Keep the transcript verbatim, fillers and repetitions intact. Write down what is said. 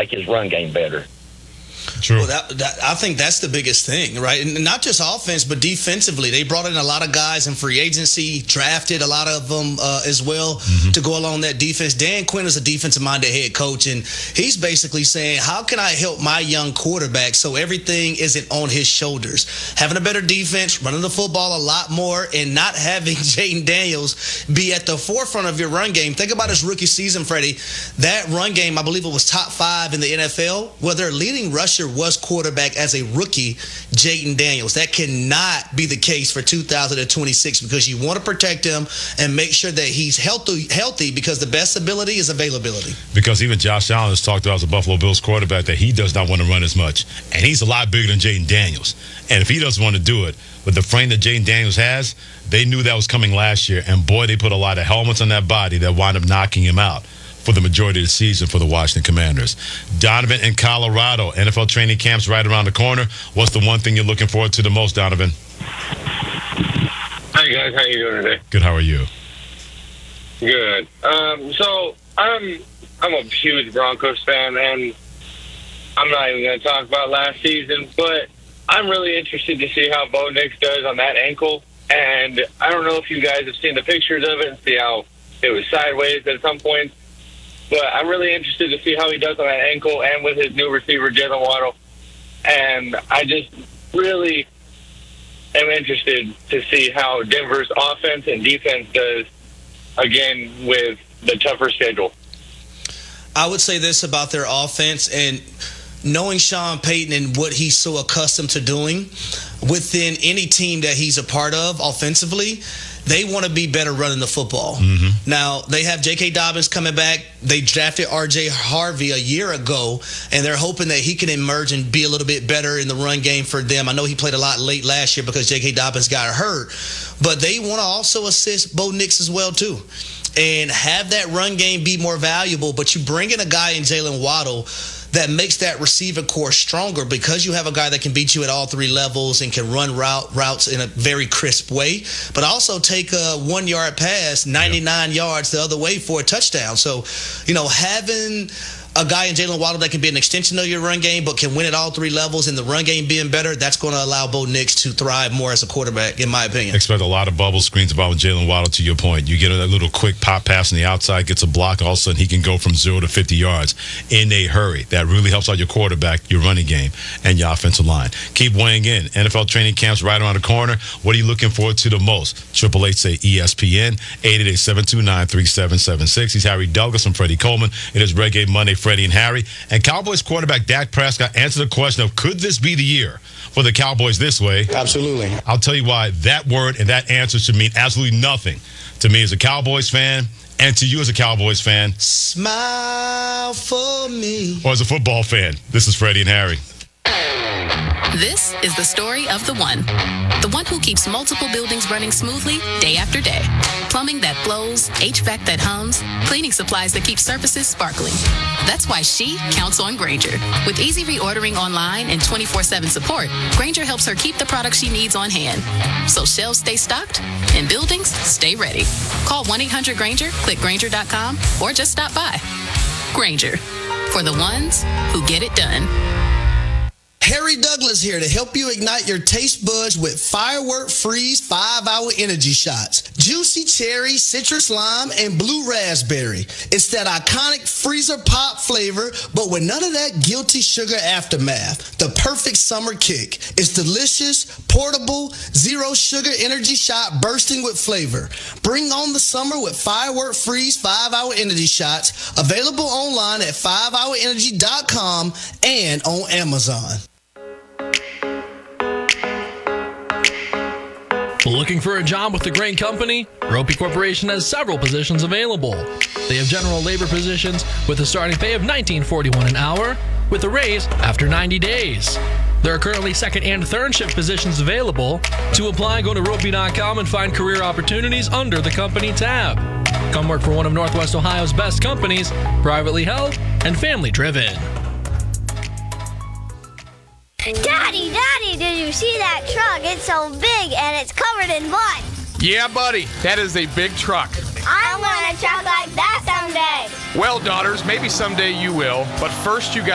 make his run game better. True. Well, that, that, I think that's the biggest thing, right? And not just offense, but defensively. They brought in a lot of guys in free agency, drafted a lot of them uh, as well mm-hmm. to go along that defense. Dan Quinn is a defensive-minded head coach, and he's basically saying, how can I help my young quarterback so everything isn't on his shoulders? Having a better defense, running the football a lot more, and not having Jayden Daniels be at the forefront of your run game. Think about his rookie season, Freddie. That run game, I believe it was top five in the N F L, where their leading rusher was quarterback as a rookie, Jayden Daniels. That cannot be the case for two thousand twenty-six because you want to protect him and make sure that he's healthy, healthy because the best ability is availability. Because even Josh Allen has talked about as a Buffalo Bills quarterback that he does not want to run as much. And he's a lot bigger than Jayden Daniels. And if he doesn't want to do it, with the frame that Jayden Daniels has, they knew that was coming last year. And boy, they put a lot of helmets on that body that wound up knocking him out for the majority of the season for the Washington Commanders. Donovan in Colorado, N F L training camp's right around the corner. What's the one thing you're looking forward to the most, Donovan? Hi, guys. How you doing today? Good. How are you? Good. Um, so I'm I'm a huge Broncos fan, and I'm not even going to talk about last season, but I'm really interested to see how Bo Nix does on that ankle. And I don't know if you guys have seen the pictures of it and see how it was sideways at some point. But I'm really interested to see how he does on that ankle and with his new receiver, Jalen Waddle. And I just really am interested to see how Denver's offense and defense does, again, with the tougher schedule. I would say this about their offense, and knowing Sean Payton and what he's so accustomed to doing within any team that he's a part of offensively, they want to be better running the football. Mm-hmm. Now, they have J K. Dobbins coming back. They drafted R J. Harvey a year ago, and they're hoping that he can emerge and be a little bit better in the run game for them. I know he played a lot late last year because J K. Dobbins got hurt, but they want to also assist Bo Nix as well, too, and have that run game be more valuable. But you bring in a guy in Jalen Waddle that makes that receiver core stronger because you have a guy that can beat you at all three levels and can run route routes in a very crisp way, but also take a one-yard pass ninety-nine yep. yards the other way for a touchdown. So, you know, having a guy in Jalen Waddle that can be an extension of your run game but can win at all three levels and the run game being better, that's going to allow Bo Nix to thrive more as a quarterback, in my opinion. Expect a lot of bubble screens about Jalen Waddle, to your point. You get a little quick pop pass on the outside, gets a block, all of a sudden he can go from zero to fifty yards in a hurry. That really helps out your quarterback, your running game, and your offensive line. Keep weighing in. N F L training camp's right around the corner. What are you looking forward to the most? Triple H say E S P N, eight eight eight, seven two nine, three seven seven six. He's Harry Douglas and Freddie Coleman. It is Reggae Monday, Freddie and Harry. And Cowboys quarterback Dak Prescott answered the question of, could this be the year for the Cowboys this way? Absolutely. I'll tell you why that word and that answer should mean absolutely nothing to me as a Cowboys fan and to you as a Cowboys fan. Smile for me. Or as a football fan. This is Freddie and Harry. This is the story of the one. The one who keeps multiple buildings running smoothly day after day. Plumbing that flows, H V A C that hums, cleaning supplies that keep surfaces sparkling. That's why she counts on Grainger. With easy reordering online and twenty-four seven support, Grainger helps her keep the products she needs on hand. So shelves stay stocked and buildings stay ready. Call one eight hundred Grainger, click Grainger dot com, or just stop by. Grainger, for the ones who get it done. Harry Douglas here to help you ignite your taste buds with Firework Freeze five hour Energy Shots. Juicy cherry, citrus lime, and blue raspberry. It's that iconic freezer pop flavor, but with none of that guilty sugar aftermath. The perfect summer kick. It's delicious, portable, zero sugar energy shot bursting with flavor. Bring on the summer with Firework Freeze five hour Energy Shots. Available online at five hour energy dot com and on Amazon. Looking for a job with the Grain Company? Ropey Corporation has several positions available. They have general labor positions with a starting pay of nineteen forty-one an hour with a raise after ninety days. There are currently second and third shift positions available. To apply, go to ropey dot com and find career opportunities under the company tab. Come work for one of Northwest Ohio's best companies, privately held and family driven. Daddy, Daddy, did you see that truck? It's so big and it's covered in mud. Yeah, buddy, that is a big truck. I want a truck like that someday. Well, daughters, maybe someday you will, but first you got